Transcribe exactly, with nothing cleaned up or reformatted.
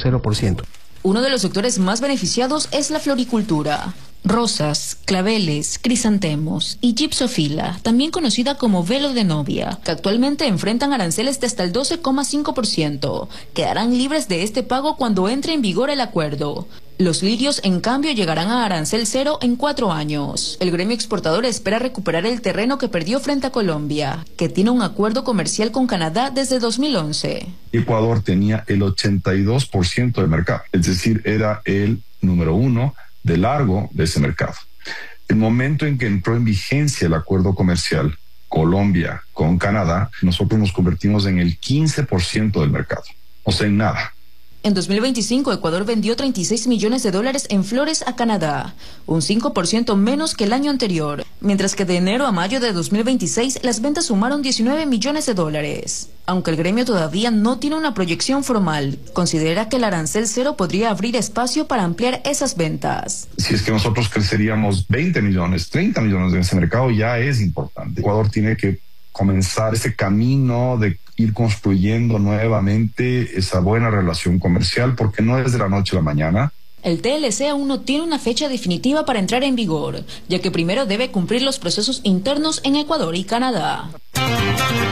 cero por ciento. Uno de los sectores más beneficiados es la floricultura. Rosas, claveles, crisantemos y gipsofila, también conocida como velo de novia, que actualmente enfrentan aranceles de hasta el doce coma cinco por ciento, quedarán libres de este pago cuando entre en vigor el acuerdo. Los lirios, en cambio, llegarán a arancel cero en cuatro años. El gremio exportador espera recuperar el terreno que perdió frente a Colombia, que tiene un acuerdo comercial con Canadá desde dos mil once. Ecuador tenía el ochenta y dos por ciento del mercado, es decir, era el número uno de largo de ese mercado. El momento en que entró en vigencia el acuerdo comercial Colombia con Canadá, nosotros nos convertimos en el quince por ciento del mercado, o sea, en nada. En dos mil veinticinco, Ecuador vendió treinta y seis millones de dólares en flores a Canadá, un cinco por ciento menos que el año anterior, mientras que de enero a mayo de dos mil veintiséis las ventas sumaron diecinueve millones de dólares. Aunque el gremio todavía no tiene una proyección formal, considera que el arancel cero podría abrir espacio para ampliar esas ventas. Si es que nosotros creceríamos veinte millones, treinta millones en ese mercado, ya es importante. Ecuador tiene que comenzar ese camino de ir construyendo nuevamente esa buena relación comercial, porque no es de la noche a la mañana. El T L C aún no tiene una fecha definitiva para entrar en vigor, ya que primero debe cumplir los procesos internos en Ecuador y Canadá.